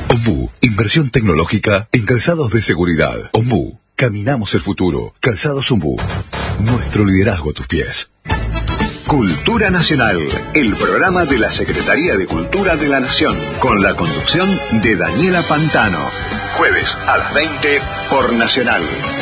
Ombú, inversión tecnológica en calzados de seguridad. Ombú, caminamos el futuro. Calzados Ombú, nuestro liderazgo a tus pies. Cultura Nacional, el programa de la Secretaría de Cultura de la Nación, con la conducción de Daniela Pantano. Jueves a las 20 por Nacional.